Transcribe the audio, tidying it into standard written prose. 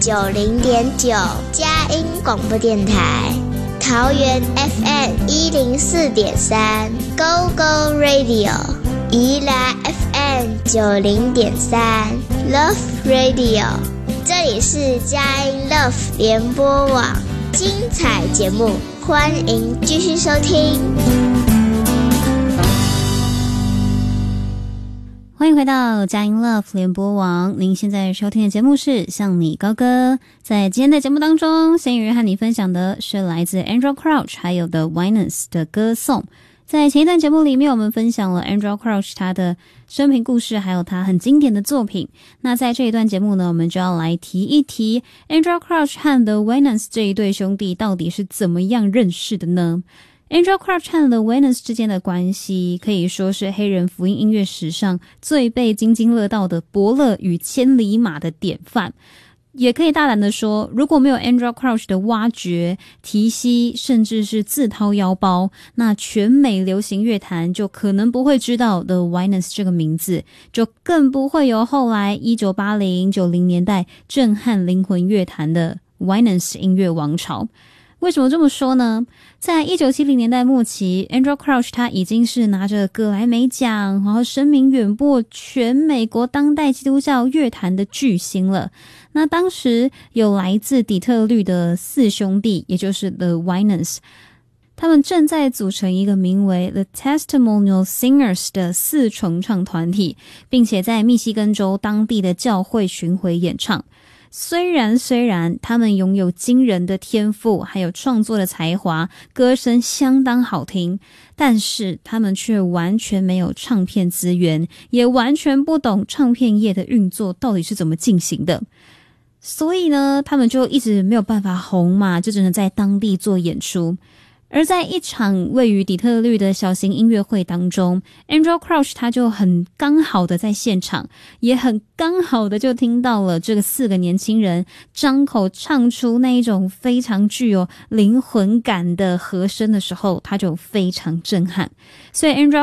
90.9佳音广播电台，桃园 FM 104.3 Go Go Radio， 宜兰 FM 90.3 Love Radio， 这里是佳音 Love 联播网，精彩节目欢迎继续收听。 欢迎回到佳音 Love 联播网，您现在收听的节目是向你高歌。在今天的节目当中，咸鱼和你分享的是来自 Andrew Crouch 还有 The Winans 的歌颂。在前一段节目里面，我们分享了 Andrew Crouch 他的生平故事，还有他很经典的作品。那在这一段节目呢，我们就要来提一提 Andrew Crouch 和 The Winans 这一对兄弟到底是怎么样认识的呢？Andrew Crouch 和 The Winans 之间的关系可以说是黑人福音音乐史上最被津津乐道的伯乐与千里马的典范。也可以大胆的说，如果没有 Andrew Crouch 的挖掘、提携，甚至是自掏腰包，那全美流行乐坛就可能不会知道 The Winans 这个名字，就更不会有后来1980、90年代震撼灵魂乐坛的 Winans 音乐王朝。为什么这么说呢？在1970年代末期， Andrew Crouch 他已经是拿着葛莱美奖，然后声名远播全美国当代基督教乐坛的巨星了。那当时有来自底特律的四兄弟，也就是 The Winans， 他们正在组成一个名为 The Testimonial Singers 的四重唱团体，并且在密西根州当地的教会巡回演唱。虽然他们拥有惊人的天赋，还有创作的才华，歌声相当好听，但是他们却完全没有唱片资源，也完全不懂唱片业的运作到底是怎么进行的。所以呢，他们就一直没有办法红嘛，就只能在当地做演出。而在一场位于底特律的小型音乐会当中， Andrew Crouch 他就很刚好的在现场，也很刚好的就听到了这个四个年轻人张口唱出那一种非常具有灵魂感的和声的时候，他就非常震撼。所以 Andrew